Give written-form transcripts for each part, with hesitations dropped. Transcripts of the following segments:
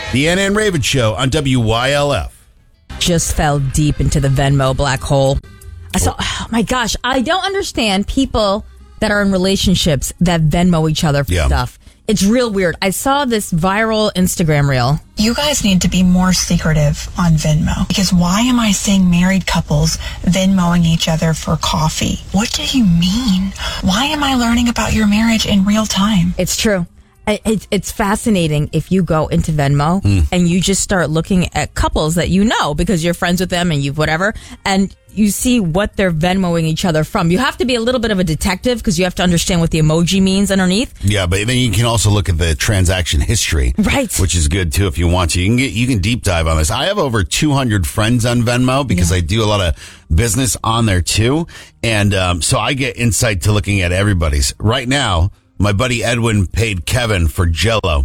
The Anna and Raven Show on WYLF. Just fell deep into the Venmo black hole. Oh my gosh, I don't understand people that are in relationships that Venmo each other for stuff. It's real weird. I saw this viral Instagram reel. You guys need to be more secretive on Venmo, because why am I seeing married couples Venmoing each other for coffee? What do you mean? Why am I learning about your marriage in real time? It's true. It's fascinating if you go into Venmo and you just start looking at couples that you know because you're friends with them and you've whatever, and you see what they're Venmoing each other from. You have to be a little bit of a detective because you have to understand what the emoji means underneath. Yeah, but then you can also look at the transaction history, right? Which is good too if you want to. You can deep dive on this. I have over 200 friends on Venmo because I do a lot of business on there too, and so I get insight to looking at everybody's. Right now, my buddy Edwin paid Kevin for Jell-O.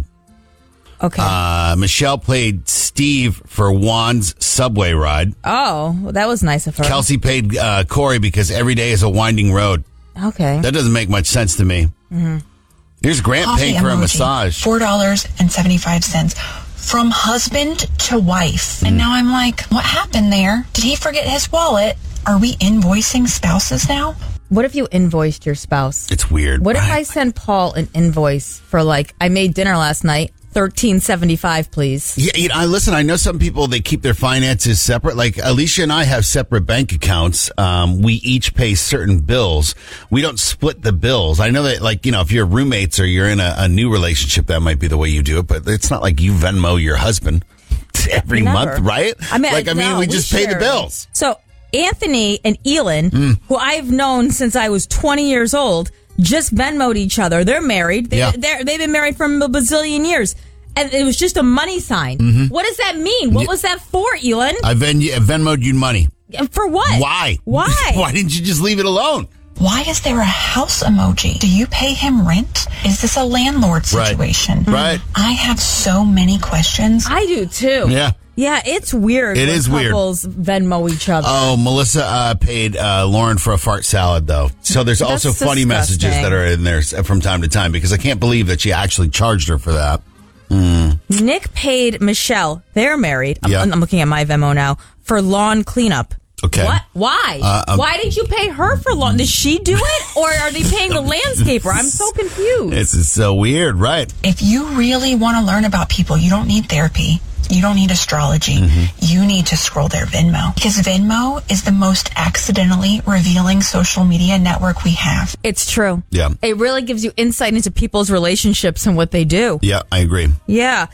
Okay. Michelle paid Steve for Juan's subway ride. Oh, well, that was nice of her. Kelsey paid Corey because every day is a winding road. Okay. That doesn't make much sense to me. Mm-hmm. Here's Grant paying for a massage. $4.75 from husband to wife. And now I'm like, what happened there? Did he forget his wallet? Are we invoicing spouses now? What if you invoiced your spouse? It's weird. What if I send Paul an invoice for I made dinner last night, $13.75, please? Yeah, listen, I know some people, they keep their finances separate. Like Alicia and I have separate bank accounts. We each pay certain bills. We don't split the bills. I know that if you're roommates or you're in a new relationship, that might be the way you do it, but it's not like you Venmo your husband every month, right? We just pay the bills. So Anthony and Elin, who I've known since I was 20 years old, just Venmo'd each other. They're married. They've been married for a bazillion years. And it was just a money sign. Mm-hmm. What does that mean? What was that for, Elin? I Venmo'd you money. For what? Why? Why didn't you just leave it alone? Why is there a house emoji? Do you pay him rent? Is this a landlord situation? Right. I have so many questions. I do too. Yeah. Yeah, it's weird. It is weird. Couples Venmo each other. Oh, Melissa paid Lauren for a fart salad, though. So there's also funny messages that are in there from time to time because I can't believe that she actually charged her for that. Nick paid Michelle. They're married. I'm looking at my Venmo now for lawn cleanup. Okay. What? Why? Why did you pay her for lawn? Did she do it, or are they paying the landscaper? I'm so confused. This is so weird, right? If you really want to learn about people, you don't need therapy. You don't need astrology. Mm-hmm. You need to scroll their Venmo, because Venmo is the most accidentally revealing social media network we have. It's true. Yeah. It really gives you insight into people's relationships and what they do. Yeah, I agree. Yeah.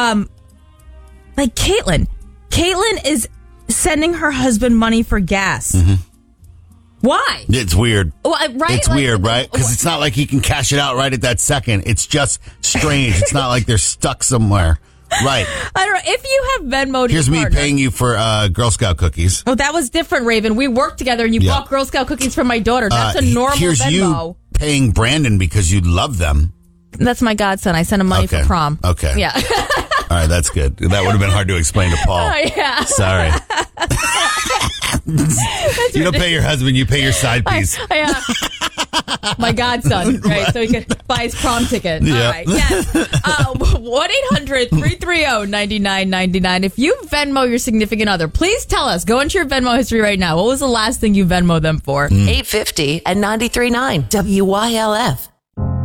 Like Caitlin. Caitlin is sending her husband money for gas. Mm-hmm. Why? It's weird. Well, right? It's weird, right? Because it's not like he can cash it out right at that second. It's just strange. It's not like they're stuck somewhere. Right. I don't know. If you have Venmo, here's me paying you for Girl Scout cookies. Oh, that was different, Raven. We worked together, and you bought Girl Scout cookies for my daughter. That's a normal here's Venmo. You paying Brandon because you love them. That's my godson. I sent him money for prom. Okay. Yeah. All right, that's good. That would have been hard to explain to Paul. Oh, yeah. Sorry. You don't pay your husband, you pay your side piece. Yeah. My godson, right? So he could buy his prom ticket. Yeah. All right, yes. 1-800-330-9999. If you Venmo your significant other, please tell us. Go into your Venmo history right now. What was the last thing you Venmo them for? 850 and 93.9 WYLF.